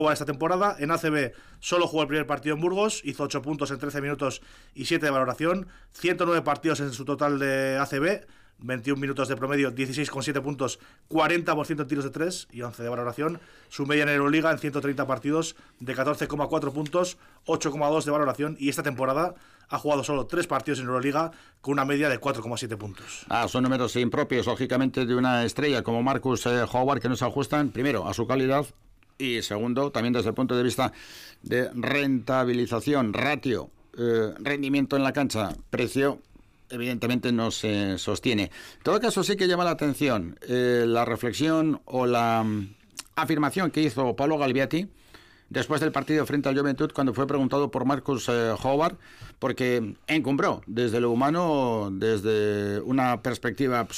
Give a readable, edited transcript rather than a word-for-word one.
esta temporada. En ACB solo jugó el primer partido en Burgos, hizo 8 puntos en 13 minutos y 7 de valoración, 109 partidos en su total de ACB, 21 minutos de promedio, 16,7 puntos, 40% en tiros de 3 y 11 de valoración. Su media en Euroliga en 130 partidos de 14,4 puntos, 8,2 de valoración, y esta temporada ha jugado solo 3 partidos en Euroliga con una media de 4,7 puntos. Son números impropios, lógicamente, de una estrella como Marcus Howard, que no se ajustan, primero, a su calidad, y segundo, también desde el punto de vista de rentabilización, ratio, rendimiento en la cancha, precio, evidentemente no se sostiene. En todo caso, sí que llama la atención la reflexión o la afirmación que hizo Paolo Galbiati después del partido frente al Juventud, cuando fue preguntado por Marcus Howard, porque encumbró desde lo humano, desde una perspectiva